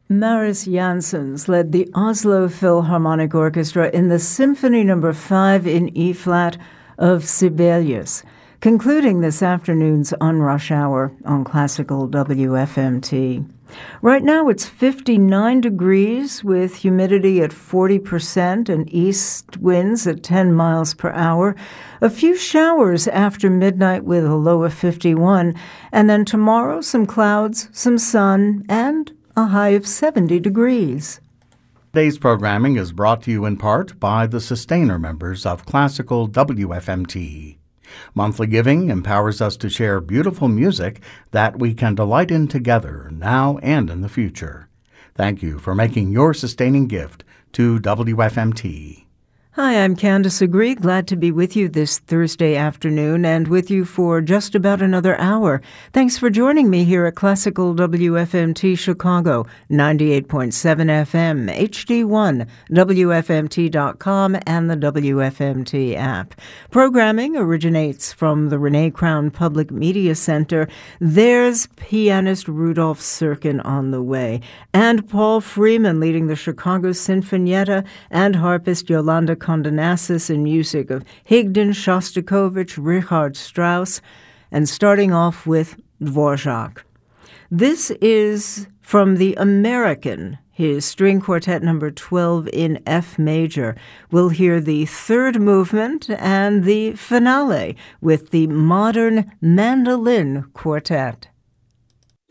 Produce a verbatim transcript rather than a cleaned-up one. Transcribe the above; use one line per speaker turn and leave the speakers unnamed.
Marius Janssens led the Oslo Philharmonic Orchestra in the Symphony Number five in E-flat of Sibelius, concluding this afternoon's On Rush Hour on Classical W F M T. Right now it's fifty-nine degrees with humidity at forty percent and east winds at ten miles per hour. A few showers after midnight with a low of fifty-one. And then tomorrow some clouds, some sun, and a high of seventy degrees.
Today's programming is brought to you in part by the Sustainer members of Classical W F M T. Monthly giving empowers us to share beautiful music that we can delight in together now and in the future. Thank you for making your sustaining gift to W F M T.
Hi, I'm Candace Agree. Glad to be with you this Thursday afternoon and with you for just about another hour. Thanks for joining me here at Classical W F M T Chicago, ninety-eight point seven F M, H D one, W F M T dot com, and the W F M T app. Programming originates from the Renee Crown Public Media Center. There's pianist Rudolf Serkin on the way, and Paul Freeman leading the Chicago Sinfonietta, and harpist Yolanda Condonassis in music of Higdon, Shostakovich, Richard Strauss, and starting off with Dvorak. This is from the American, his string quartet number twelve in F major. We'll hear the third movement and the finale with the modern mandolin quartet.